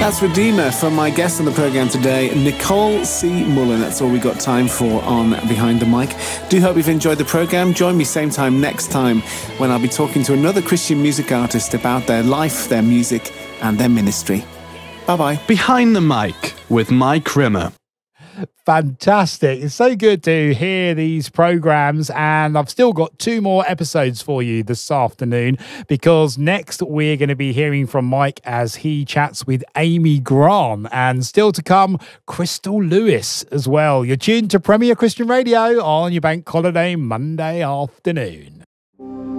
That's Redeemer from my guest on the programme today, Nicole C. Mullen. That's all we got time for on Behind the Mic. Do hope you've enjoyed the programme. Join me same time next time when I'll be talking to another Christian music artist about their life, their music and their ministry. Bye-bye. Behind the Mic with Mike Rimmer. Fantastic. It's so good to hear these programs, and I've still got 2 more episodes for you this afternoon, because next we're going to be hearing from Mike as he chats with Amy Grant, and still to come, Crystal Lewis as well. You're tuned to Premier Christian Radio on your bank holiday Monday afternoon.